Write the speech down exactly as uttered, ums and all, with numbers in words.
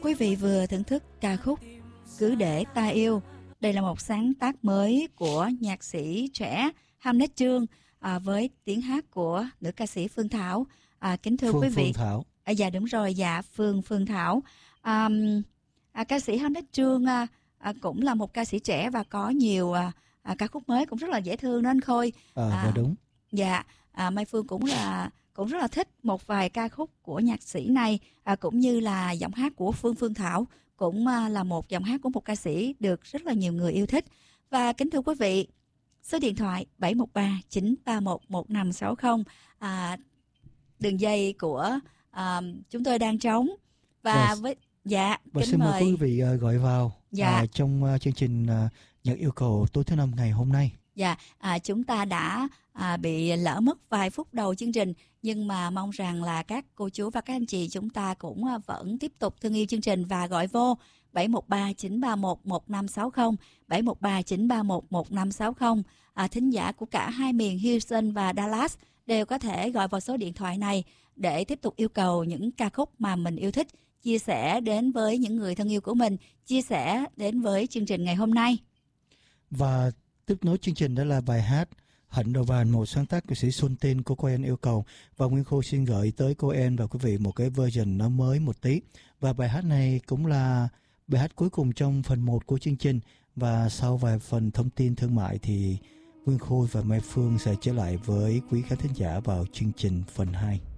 Quý vị vừa thưởng thức ca khúc Cứ để ta yêu. Đây là một sáng tác mới của nhạc sĩ trẻ Hamnet Trương à, với tiếng hát của nữ ca sĩ Phương Thảo. À, kính thưa Phương, quý vị. Phương Thảo. À, dạ đúng rồi, dạ Phương Phương Thảo. À, à, ca sĩ Hamnet Trương à, à, cũng là một ca sĩ trẻ và có nhiều à, à, ca khúc mới cũng rất là dễ thương đó anh Khôi. À, à và đúng. Dạ, à, Mai Phương cũng là cũng rất là thích một vài ca khúc của nhạc sĩ này, à, cũng như là giọng hát của Phương Phương Thảo cũng à, là một giọng hát của một ca sĩ được rất là nhiều người yêu thích. Và kính thưa quý vị, số điện thoại bảy một ba chín ba một một năm sáu không, à, đường dây của à, chúng tôi đang trống và Yes. với dạ và kính xin mời mời quý vị uh, gọi vào dạ. uh, trong uh, chương trình uh, nhận yêu cầu tối thứ năm ngày hôm nay. Dạ, à, chúng ta đã à, bị lỡ mất vài phút đầu chương trình, nhưng mà mong rằng là các cô chú và các anh chị chúng ta cũng à, vẫn tiếp tục thương yêu chương trình và gọi vô bảy một ba chín ba một một năm sáu không, bảy một ba chín ba một một năm sáu không. À, thính giả của cả hai miền Houston và Dallas đều có thể gọi vào số điện thoại này để tiếp tục yêu cầu những ca khúc mà mình yêu thích, chia sẻ đến với những người thân yêu của mình, chia sẻ đến với chương trình ngày hôm nay. Và tiếp nối chương trình đó là bài hát Hạnh Đầu Vàng, một sáng tác của sĩ Xuân Tin của cô En yêu cầu, và Nguyên Khôi xin gửi tới cô En và quý vị một cái version nó mới một tí. Và bài hát này cũng là bài hát cuối cùng trong phần một của chương trình, và sau vài phần thông tin thương mại thì Nguyên Khôi và Mai Phương sẽ trở lại với quý khán thính giả vào chương trình phần hai.